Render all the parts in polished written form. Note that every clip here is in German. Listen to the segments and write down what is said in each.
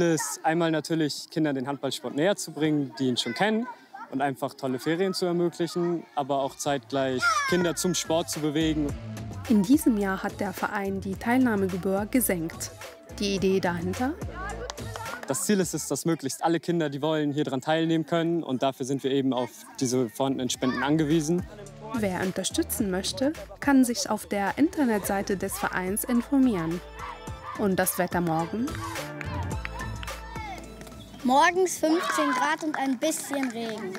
Ziel ist, einmal natürlich Kindern den Handballsport näher zu bringen, die ihn schon kennen und einfach tolle Ferien zu ermöglichen, aber auch zeitgleich Kinder zum Sport zu bewegen. In diesem Jahr hat der Verein die Teilnahmegebühr gesenkt. Die Idee dahinter? Das Ziel ist es, dass möglichst alle Kinder, die wollen, hier daran teilnehmen können. Und dafür sind wir eben auf diese vorhandenen Spenden angewiesen. Wer unterstützen möchte, kann sich auf der Internetseite des Vereins informieren. Und das Wetter morgen? Morgens 15 Grad und ein bisschen Regen.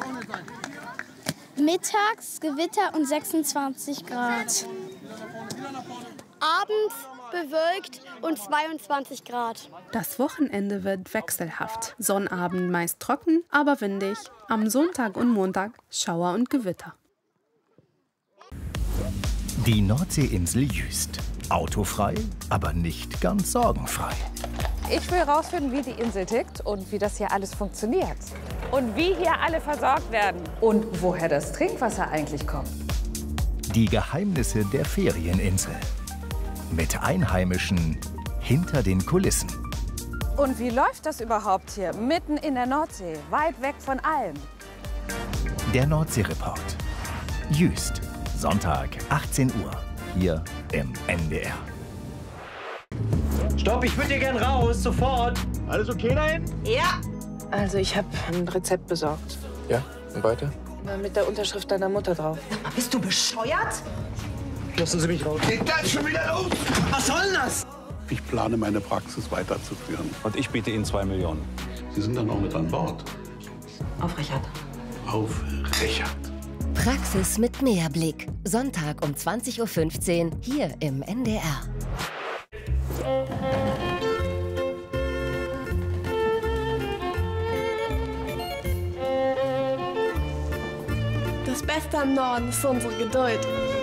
Mittags Gewitter und 26 Grad. Abends bewölkt und 22 Grad. Das Wochenende wird wechselhaft. Sonnabend meist trocken, aber windig. Am Sonntag und Montag Schauer und Gewitter. Die Nordseeinsel Jüst. Autofrei, aber nicht ganz sorgenfrei. Ich will herausfinden, wie die Insel tickt und wie das hier alles funktioniert. Und wie hier alle versorgt werden. Und woher das Trinkwasser eigentlich kommt. Die Geheimnisse der Ferieninsel. Mit Einheimischen hinter den Kulissen. Und wie läuft das überhaupt hier, mitten in der Nordsee, weit weg von allem? Der Nordsee-Report. Jüst, Sonntag, 18 Uhr, hier im NDR. Stopp, ich würde hier gern raus, sofort. Alles okay da hinten? Ja. Also ich habe ein Rezept besorgt. Ja, und weiter? Mit der Unterschrift deiner Mutter drauf. Bist du bescheuert? Lassen Sie mich raus. Geht das schon wieder los? Was soll denn das? Ich plane, meine Praxis weiterzuführen. Und ich biete Ihnen 2 Millionen. Sie sind dann auch mit an Bord. Auf Richard. Auf Richard. Praxis mit Mehrblick. Sonntag um 20:15 Uhr hier im NDR. Das Beste am Norden ist unsere Geduld.